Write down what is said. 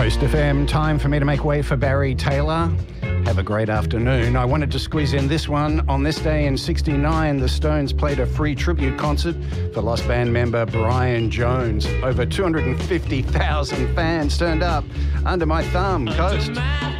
Coast FM, time for me to make way for Barry Taylor. Have a great afternoon. I wanted to squeeze in this one. On this day in '69, the Stones played a free tribute concert for lost band member Brian Jones. Over 250,000 fans turned up under my thumb. Coast.